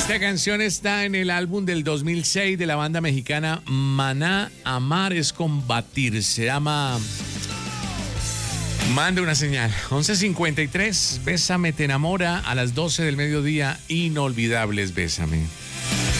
Esta canción está en el álbum del 2006 de la banda mexicana Maná. Amar es combatir. Se llama Manda una señal. 11:53. Bésame te enamora a las 12 del mediodía. Inolvidables, Bésame.